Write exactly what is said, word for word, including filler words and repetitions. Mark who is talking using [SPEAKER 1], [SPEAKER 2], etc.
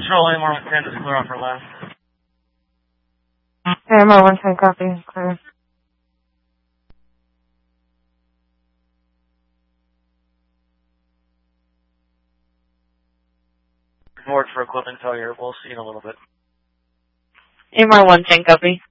[SPEAKER 1] Control, A M R one ten is clear off our last.
[SPEAKER 2] A M R one ten, copy. Clear.
[SPEAKER 1] Report for equipment failure. We'll see in a little bit.
[SPEAKER 2] A M R one ten, copy.